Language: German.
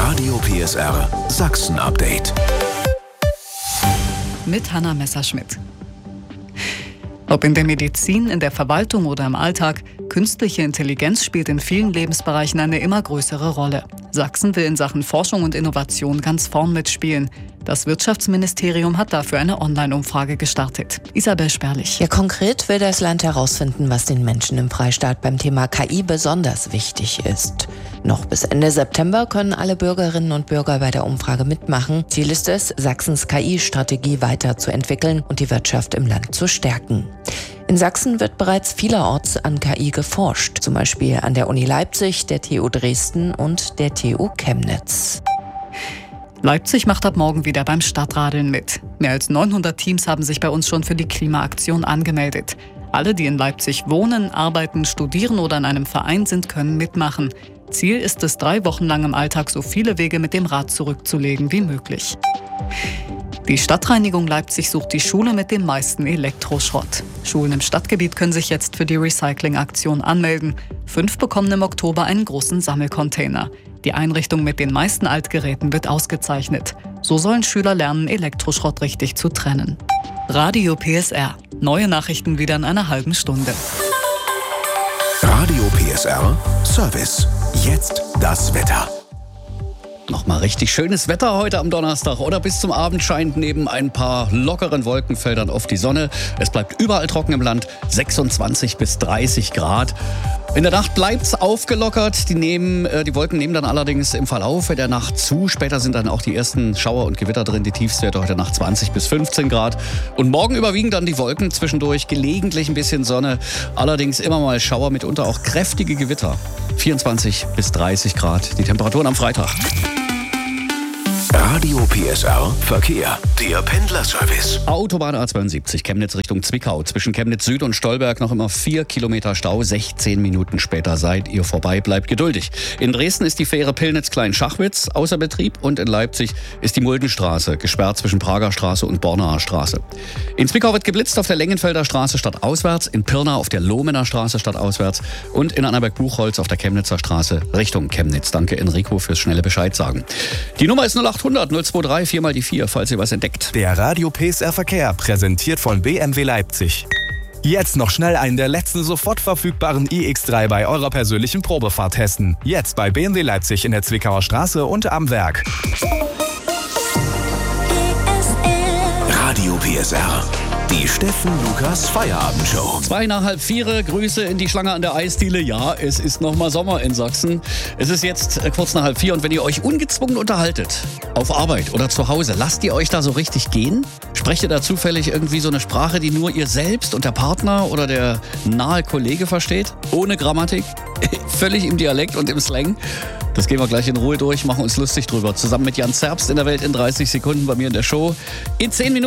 Radio PSR Sachsen-Update. Mit Hanna Messerschmidt. Ob in der Medizin, in der Verwaltung oder im Alltag, künstliche Intelligenz spielt in vielen Lebensbereichen eine immer größere Rolle. Sachsen will in Sachen Forschung und Innovation ganz vorn mitspielen. Das Wirtschaftsministerium hat dafür eine Online-Umfrage gestartet. Isabel Sperlich. Ja, konkret will das Land herausfinden, was den Menschen im Freistaat beim Thema KI besonders wichtig ist. Noch bis Ende September können alle Bürgerinnen und Bürger bei der Umfrage mitmachen. Ziel ist es, Sachsens KI-Strategie weiterzuentwickeln und die Wirtschaft im Land zu stärken. In Sachsen wird bereits vielerorts an KI geforscht, zum Beispiel an der Uni Leipzig, der TU Dresden und der TU Chemnitz. Leipzig macht ab morgen wieder beim Stadtradeln mit. Mehr als 900 Teams haben sich bei uns schon für die Klimaaktion angemeldet. Alle, die in Leipzig wohnen, arbeiten, studieren oder in einem Verein sind, können mitmachen. Ziel ist es, 3 Wochen lang im Alltag so viele Wege mit dem Rad zurückzulegen wie möglich. Die Stadtreinigung Leipzig sucht die Schule mit dem meisten Elektroschrott. Schulen im Stadtgebiet können sich jetzt für die Recycling-Aktion anmelden. 5 bekommen im Oktober einen großen Sammelcontainer. Die Einrichtung mit den meisten Altgeräten wird ausgezeichnet. So sollen Schüler lernen, Elektroschrott richtig zu trennen. Radio PSR. Neue Nachrichten wieder in einer halben Stunde. Radio PSR Service. Jetzt das Wetter. Nochmal richtig schönes Wetter heute am Donnerstag, oder? Bis zum Abend scheint neben ein paar lockeren Wolkenfeldern oft die Sonne. Es bleibt überall trocken im Land, 26 bis 30 Grad. In der Nacht bleibt's aufgelockert. Die Wolken nehmen dann allerdings im Verlauf der Nacht zu. Später sind dann auch die ersten Schauer und Gewitter drin. Die Tiefstwerte heute Nacht 20 bis 15 Grad. Und morgen überwiegen dann die Wolken, zwischendurch gelegentlich ein bisschen Sonne. Allerdings immer mal Schauer, mitunter auch kräftige Gewitter. 24 bis 30 Grad. Die Temperaturen am Freitag. Radio PSR Verkehr. Der Pendlerservice. Autobahn A72 Chemnitz Richtung Zwickau. Zwischen Chemnitz Süd und Stolberg noch immer 4 Kilometer Stau. 16 Minuten später seid ihr vorbei. Bleibt geduldig. In Dresden ist die Fähre Pillnitz-Klein-Schachwitz außer Betrieb. Und in Leipzig ist die Muldenstraße gesperrt zwischen Prager Straße und Bornaer Straße. In Zwickau wird geblitzt auf der Lengenfelder Straße stadtauswärts. In Pirna auf der Lohmener Straße stadtauswärts. Und in Annaberg-Buchholz auf der Chemnitzer Straße Richtung Chemnitz. Danke Enrico fürs schnelle Bescheid sagen. Die Nummer ist 0800 023 4 mal die 4, falls ihr was entdeckt. Der Radio PSR Verkehr, präsentiert von BMW Leipzig. Jetzt noch schnell einen der letzten sofort verfügbaren iX3 bei eurer persönlichen Probefahrt testen. Jetzt bei BMW Leipzig in der Zwickauer Straße und am Werk. Radio PSR. Die Steffen Lukas Feierabendshow. 3:30, Grüße in die Schlange an der Eisdiele. Ja, es ist nochmal Sommer in Sachsen. Es ist jetzt kurz nach 3:30 und wenn ihr euch ungezwungen unterhaltet, auf Arbeit oder zu Hause, lasst ihr euch da so richtig gehen? Sprecht ihr da zufällig irgendwie so eine Sprache, die nur ihr selbst und der Partner oder der nahe Kollege versteht? Ohne Grammatik? Völlig im Dialekt und im Slang? Das gehen wir gleich in Ruhe durch, machen uns lustig drüber. Zusammen mit Jan Zerbst in der Welt in 30 Sekunden bei mir in der Show. In 10 Minuten